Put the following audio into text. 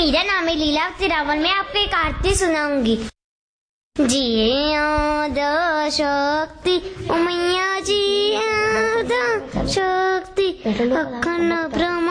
मेरा नाम है लीलावती रावल। मैं आपको एक आरती सुनाऊंगी। जी आदा शक्ति ओ मैया जी आदा शक्ति अखंड ब्रह्म